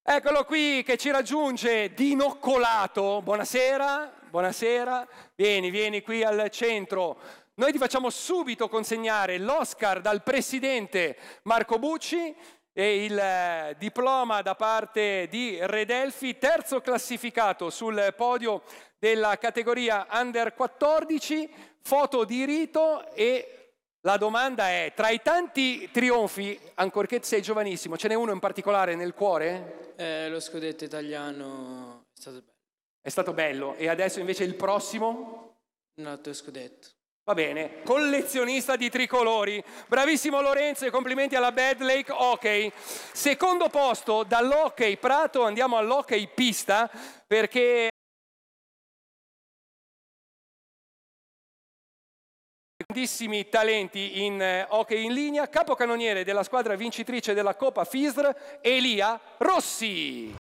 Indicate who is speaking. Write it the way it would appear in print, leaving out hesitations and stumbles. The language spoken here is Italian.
Speaker 1: Eccolo qui che ci raggiunge dinoccolato. Buonasera, buonasera. Vieni qui al centro. Noi ti facciamo subito consegnare l'Oscar dal presidente Marco Bucci e il diploma da parte di Redelfi, terzo classificato sul podio della categoria Under 14, foto di rito. E la domanda è, tra i tanti trionfi, ancorché sei giovanissimo, ce n'è uno in particolare nel cuore?
Speaker 2: Lo scudetto italiano è stato bello.
Speaker 1: È stato bello. E adesso invece il prossimo?
Speaker 2: Un altro scudetto.
Speaker 1: Va bene. Collezionista di tricolori. Bravissimo Lorenzo e complimenti alla Bad Lake Hockey. Secondo posto dall'hockey prato andiamo all'hockey pista perché grandissimi talenti in hockey in linea. Capocannoniere della squadra vincitrice della Coppa FISR, Elia Rossi.